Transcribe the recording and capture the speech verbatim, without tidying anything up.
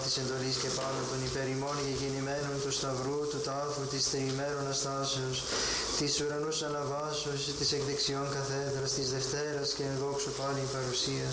της εντολής και πάνω των υπερημών και γεννημένων του Σταυρού, του τάφου, της τριημέρων Αστάσεως, της ουρανούς αναβάσεως, της εκ δεξιών καθέδρας, της Δευτέρας και εν δόξου πάλι παρουσίας,